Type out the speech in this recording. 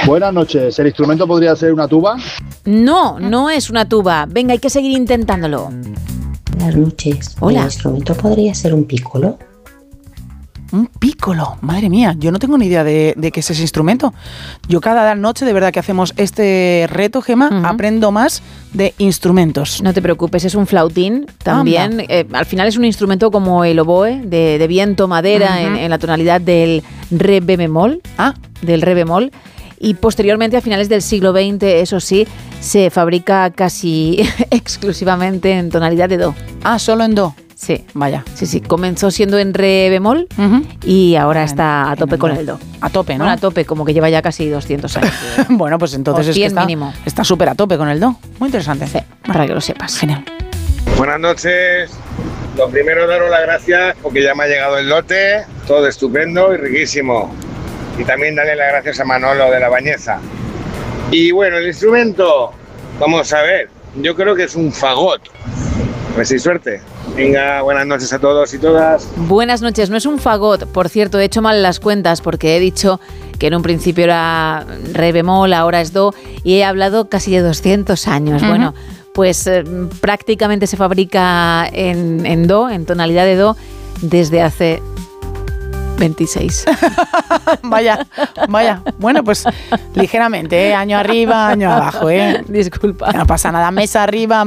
Buenas noches. ¿El instrumento podría ser una tuba? No, no es una tuba. Venga, hay que seguir intentándolo. Buenas noches. Hola. ¿El instrumento podría ser un pícolo? Un pícolo, madre mía, yo no tengo ni idea de qué es ese instrumento. Yo cada noche, de verdad que hacemos este reto, Gemma, aprendo más de instrumentos. No te preocupes, es un flautín también. Al final es un instrumento como el oboe, de viento, madera, en la tonalidad del re bemol. Del re bemol. Y posteriormente, a finales del siglo XX, eso sí, se fabrica casi exclusivamente en tonalidad de do. Solo en do. Sí, vaya. Sí, comenzó siendo en re bemol y ahora está a tope con el do. A tope, ¿no? Bueno, a tope, como que lleva ya casi 200 años. Bueno, pues entonces es que está súper a tope con el do. Muy interesante. Sí, para que lo sepas. Genial. Buenas noches. Lo primero, daros las gracias porque ya me ha llegado el lote. Todo estupendo y riquísimo. Y también darle las gracias a Manolo de La Bañeza. Y bueno, el instrumento, vamos a ver. Yo creo que es un fagot. A ver si hay suerte. Venga, buenas noches a todos y todas. Buenas noches, no es un fagot. Por cierto, he hecho mal las cuentas porque he dicho que en un principio era re bemol, ahora es do, y he hablado casi de 200 años. Bueno, pues prácticamente se fabrica en do, en tonalidad de do, desde hace 26. Vaya. Bueno, pues ligeramente, año arriba, año abajo, Disculpa. No pasa nada, mes arriba,